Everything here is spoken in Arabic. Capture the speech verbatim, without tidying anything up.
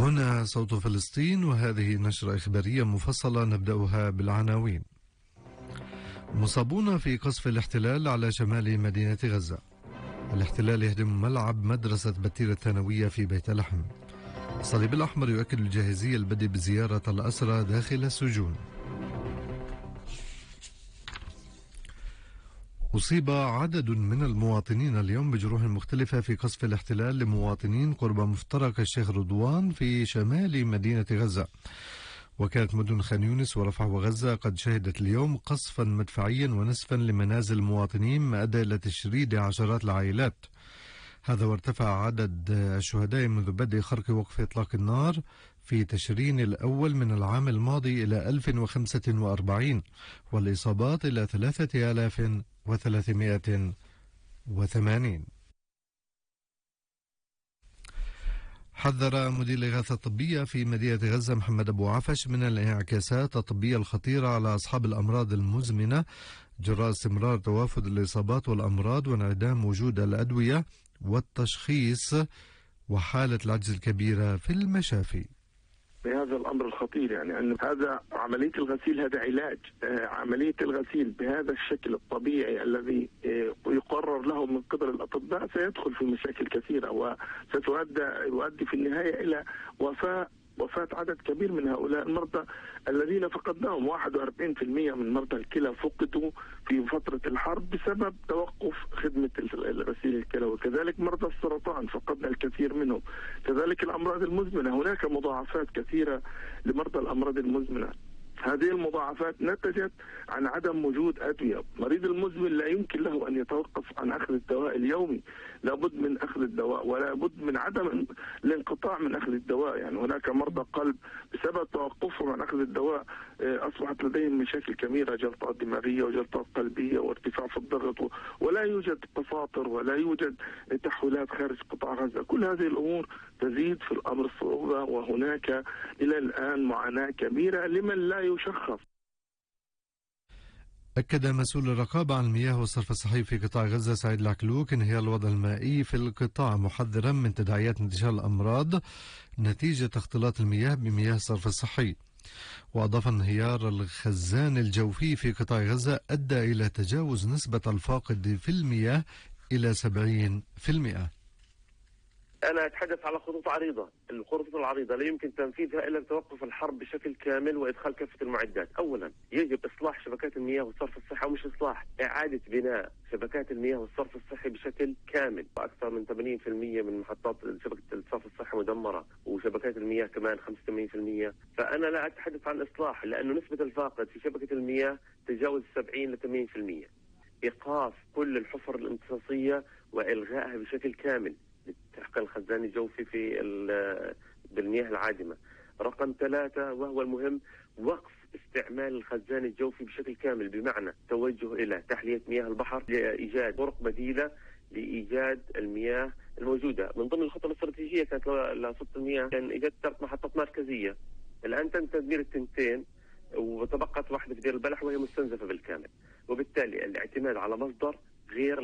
هنا صوت فلسطين، وهذه نشرة إخبارية مفصلة نبدأها بالعناوين. مصابون في قصف الاحتلال على شمال مدينة غزة. الاحتلال يهدم ملعب مدرسة بتير الثانوية في بيت لحم. الصليب الأحمر يؤكد الجاهزية البدء بزيارة الأسرى داخل السجون. أصيب عدد من المواطنين اليوم بجروح مختلفة في قصف الاحتلال لمواطنين قرب مفترق الشيخ رضوان في شمال مدينة غزة. وكانت مدن خان يونس ورفح وغزة قد شهدت اليوم قصفا مدفعيا ونسفا لمنازل المواطنين ما أدى إلى تشريد عشرات العائلات. هذا وارتفع عدد الشهداء منذ بدء خرق وقف إطلاق النار في تشرين الأول من العام الماضي إلى ألف وخمسة وأربعين، والإصابات إلى ثلاثة آلاف وثلاثمائة وثمانين. حذر مدير الإغاثة الطبية في مدينة غزة محمد أبو عفش من الانعكاسات الطبية الخطيرة على أصحاب الأمراض المزمنة جراء استمرار توافد الإصابات والأمراض وانعدام وجود الأدوية والتشخيص وحالة العجز الكبيرة في المشافي. بهذا الأمر الخطير، يعني أن هذا عملية الغسيل هذا علاج. آه عملية الغسيل بهذا الشكل الطبيعي الذي آه يقرر له من قبل الأطباء سيدخل في مشاكل كثيرة وستؤدي في النهاية إلى وفاة وفاة عدد كبير من هؤلاء المرضى الذين فقدناهم. واحد وأربعين بالمئة من مرضى الكلى فقدوا في فترة الحرب بسبب توقف خدمة الغسيل الكلوي، وكذلك مرضى السرطان فقدنا الكثير منهم، كذلك الأمراض المزمنة. هناك مضاعفات كثيرة لمرضى الأمراض المزمنة. هذه المضاعفات نتجت عن عدم وجود أدوية. مريض المزمن لا يمكن له أن يتوقف عن أخذ الدواء اليومي، لابد من أخذ الدواء ولا بد من عدم الانقطاع من أخذ الدواء. يعني هناك مرضى قلب بسبب توقفهم عن أخذ الدواء أصبحت لديهم مشاكل كبيرة، جلطات دماغية وجلطات قلبية وارتفاع في الضغط، ولا يوجد تساطر ولا يوجد تحويلات خارج قطاع غزة. كل هذه الأمور تزيد في الأمر الصعوبة، وهناك إلى الآن معاناة كبيرة لمن لا يشخص. أكد مسؤول الرقابة عن المياه والصرف الصحي في قطاع غزة سعيد العكلوك انهيار الوضع المائي في القطاع، محذرا من تداعيات انتشار الأمراض نتيجة اختلاط المياه بمياه الصرف الصحي. وأضاف انهيار الخزان الجوفي في قطاع غزة أدى إلى تجاوز نسبة الفاقد في المياه إلى سبعين بالمئة. أنا أتحدث على خطوط عريضة. الخطوط العريضة لا يمكن تنفيذها إلا بتوقف الحرب بشكل كامل وإدخال كافة المعدات. أولا يجب إصلاح شبكات المياه والصرف الصحي، ومش إصلاح، إعادة بناء شبكات المياه والصرف الصحي بشكل كامل. أكثر من ثمانين بالمئة من محطات شبكة الصرف الصحي مدمرة، وشبكات المياه كمان خمسة وثمانين بالمئة. فأنا لا أتحدث عن إصلاح، لأنه نسبة الفاقد في شبكة المياه تجاوز سبعين إلى ثمانين بالمئة. إيقاف كل الحفر الامتصاصية وإلغائها بشكل كامل لتحقيق الخزان الجوفي في بالمياه العادمة. رقم ثلاثة وهو المهم، وقف استعمال الخزان الجوفي بشكل كامل، بمعنى توجه إلى تحلية مياه البحر لإيجاد طرق بديلة لإيجاد المياه الموجودة. من ضمن الخطة الاستراتيجية كانت لصفة المياه كان إيجاد ثلاث محطات مركزية. الآن تم تدمير التنتين وتبقت واحدة في دير البلح وهي مستنزفة بالكامل، وبالتالي الاعتماد على مصدر غير